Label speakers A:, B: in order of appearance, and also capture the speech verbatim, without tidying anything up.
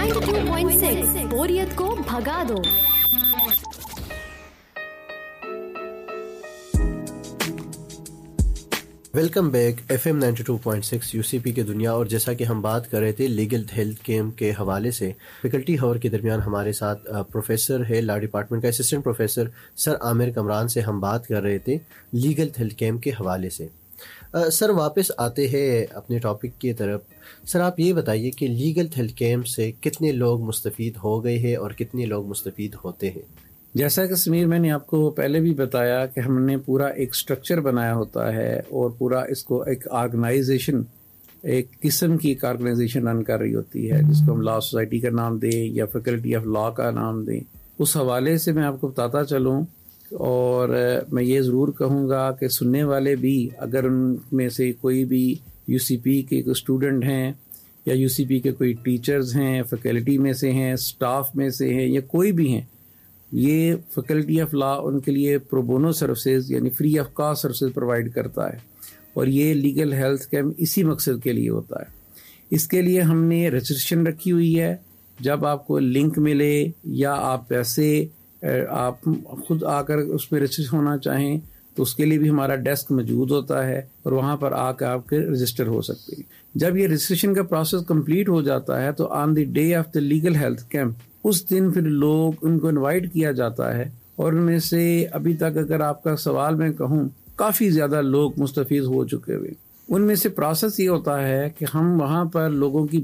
A: Ninety two point six بوریت کو بھگا دو.
B: Welcome back. F M ninety two point six you سی پی کی دنیا. اور جیسا کہ ہم بات کر رہے تھے لیگل ہیلتھ کیمپ کے حوالے سے، فیکلٹی ہاور کے درمیان ہمارے ساتھ پروفیسر ہے لا ڈپارٹمنٹ کا اسسٹنٹ پروفیسر سر عامر کمران سے ہم بات کر رہے تھے لیگل ہیلتھ کیمپ کے حوالے سے. سر واپس آتے ہیں اپنے ٹاپک کی طرف. سر آپ یہ بتائیے کہ لیگل ہیلتھ کیمپ سے کتنے لوگ مستفید ہو گئے ہیں اور کتنے لوگ مستفید ہوتے ہیں؟
C: جیسا کہ سمیر میں نے آپ کو پہلے بھی بتایا کہ ہم نے پورا ایک سٹرکچر بنایا ہوتا ہے اور پورا اس کو ایک آرگنائزیشن، ایک قسم کی ایک آرگنائزیشن رن کر رہی ہوتی ہے، جس کو ہم لا سوسائٹی کا نام دیں یا فیکلٹی آف لا کا نام دیں. اس حوالے سے میں آپ کو بتاتا چلوں، اور میں یہ ضرور کہوں گا کہ سننے والے بھی اگر ان میں سے کوئی بھی یو سی پی کے کوئی اسٹوڈنٹ ہیں یا یو سی پی کے کوئی ٹیچرز ہیں، فیکلٹی میں سے ہیں، اسٹاف میں سے ہیں یا کوئی بھی ہیں، یہ فیکلٹی آف لا ان کے لیے پرو بونو سروسز یعنی free of cost services provide کرتا ہے. اور یہ لیگل ہیلتھ کیمپ اسی مقصد کے لیے ہوتا ہے. اس کے لیے ہم نے رجسٹریشن رکھی ہوئی ہے. جب آپ کو لنک ملے یا آپ پیسے آپ خود آ کر اس میں رجسٹر ہونا چاہیں تو اس کے لیے بھی ہمارا ڈیسک موجود ہوتا ہے اور وہاں پر آ کے آپ کے رجسٹر ہو سکتے ہیں. جب یہ رجسٹریشن کا پروسیس کمپلیٹ ہو جاتا ہے تو آن the day of the legal health camp اس دن پھر لوگ ان کو انوائٹ کیا جاتا ہے. اور ان میں سے ابھی تک اگر آپ کا سوال میں کہوں کافی زیادہ لوگ مستفید ہو چکے ہوئے. ان میں سے پروسیس یہ ہوتا ہے کہ ہم وہاں پر لوگوں کی